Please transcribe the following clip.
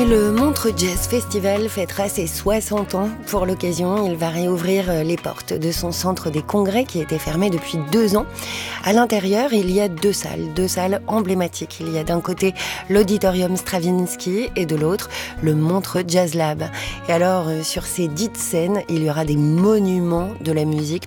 Le Montreux Jazz Festival fêtera ses 60 ans. Pour l'occasion, il va réouvrir les portes de son centre des congrès qui était fermé depuis 2 ans. À l'intérieur, il y a deux salles emblématiques. Il y a d'un côté l'Auditorium Stravinsky et de l'autre le Montreux Jazz Lab. Et alors, sur ces dites scènes, il y aura des monuments de la musique